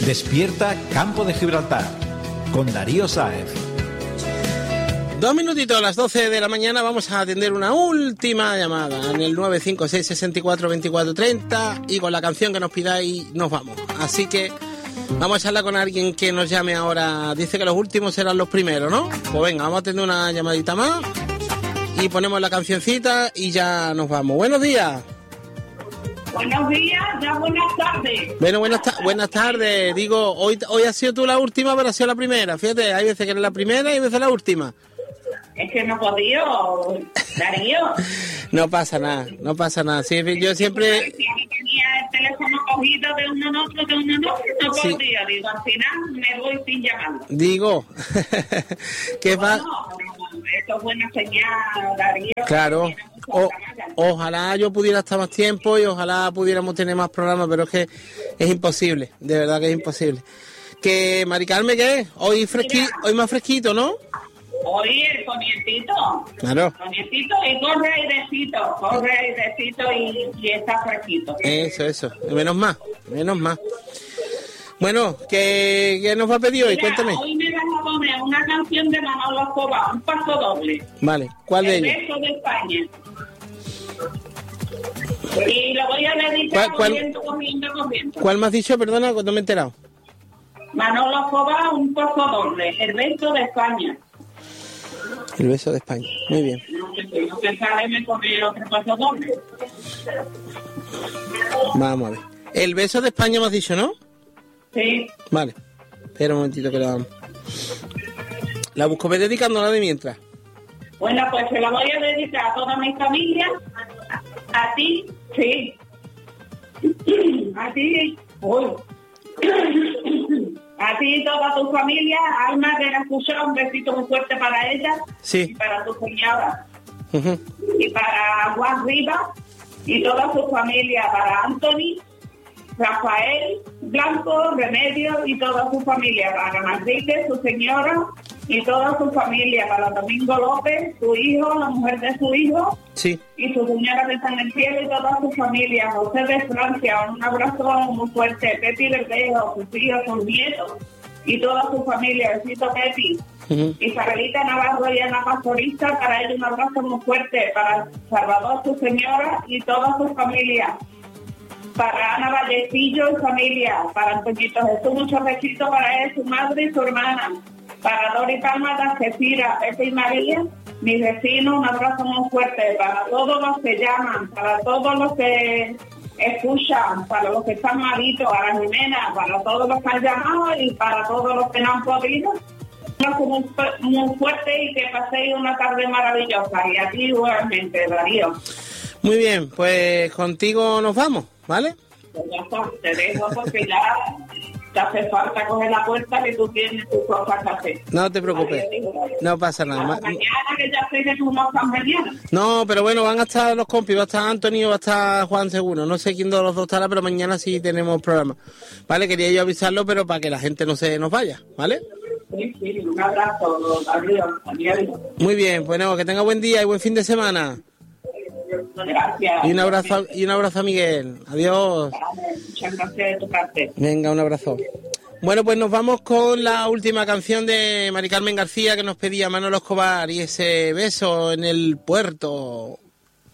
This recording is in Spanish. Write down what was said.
Despierta Campo de Gibraltar con Darío Sáez. 2 minutitos a las 12 de la mañana. Vamos a atender una última llamada en el 956 64 24 30 y con la canción que nos pidáis nos vamos. Así que vamos a charlar con alguien que nos llame ahora. Dice que los últimos serán los primeros, ¿no? Pues venga, vamos a atender una llamadita más y ponemos la cancioncita y ya nos vamos. Buenos días. Buenos días, ya buenas tardes. Bueno, buenas tardes. Digo, hoy has sido tú la última, pero has sido la primera. Fíjate, hay veces que eres la primera y hay veces la última. Es que no podía, Darío. No pasa nada. Sí, yo siempre... Si tenía el teléfono cogido de uno en otro, no Sí. podía. Digo, al final me voy sin llamada. Digo, ¿qué pasa? Esto es buena señal, Darío. Claro. Ojalá yo pudiera estar más tiempo y ojalá pudiéramos tener más programas, pero es que es imposible, de verdad que es imposible. Que Mari Carmen, ¿qué? Hoy más fresquito, ¿no? Hoy el ponientito. Claro. Ponientito y corre airecito y está fresquito. Eso. Menos más. Bueno, ¿qué nos va a pedir hoy? Mira, Cuéntame. Hoy me vas a poner una canción de Manolo Escobar, un paso doble. Vale, ¿cuál de El ellos? beso de España. Y lo voy a dedicar corriendo. ¿Cuál me has dicho? Perdona, no me he enterado. Manolo Escobar, un paso doble. El beso de España. El beso de España. Muy bien. No pensaba me poner otro paso doble. Vamos a ver. El beso de España me has dicho, ¿no? Sí. Vale. Espera un momentito que la vamos. La busco, ve dedicándola de mientras. Bueno, pues se la voy a dedicar a toda mi familia. A ti, sí. A ti, uy. A ti y toda tu familia, Alma de la escuchado, un besito muy fuerte para ella. Sí. Y para tu cuñada. Uh-huh. Y para Juan Rivas y toda su familia, para Anthony, Rafael Blanco, Remedio y toda su familia, para Manrique, su señora y toda su familia, para Domingo López, su hijo, la mujer de su hijo, sí, y su señora que está en el cielo y toda su familia, José de Francia, un abrazo muy fuerte, Pepi Verdejo, sus hijos, sus nietos y toda su familia, besito Pepi. uh-huh. Isabelita Navarro y Ana Pastorista, para ella un abrazo muy fuerte, para Salvador, su señora y toda su familia. Para Ana Vallecillo y familia, para Antoñito Jesús, muchos besitos para él, su madre y su hermana. Para Dori Palma, Algeciras, Pepe y María, mis vecinos, un abrazo muy fuerte. Para todos los que llaman, para todos los que escuchan, para los que están malitos, a la Jimena, para todos los que han llamado y para todos los que no han podido. Un abrazo muy fuerte y que paséis una tarde maravillosa. Y a ti igualmente, Darío. Muy bien, pues contigo nos vamos, ¿vale? Pues ya está, te dejo porque ya te hace falta coger la puerta que tú tienes tus cosas que hacer. No te preocupes, no pasa nada. Hasta mañana, que ya sé que tú no estás mañana. No, pero bueno, van a estar los compis, va a estar Antonio, va a estar Juan seguro. No sé quién de los dos estará, pero mañana sí tenemos programa. Vale, quería yo avisarlo, pero para que la gente no se nos vaya, ¿vale? Sí, un abrazo, adiós. Muy bien, bueno, que tenga buen día y buen fin de semana. Gracias. Y un abrazo a Miguel. Adiós. Muchas gracias de tu parte. Venga, un abrazo. Bueno, pues nos vamos con la última canción de Mari Carmen García que nos pedía Manolo Escobar y ese beso en el puerto.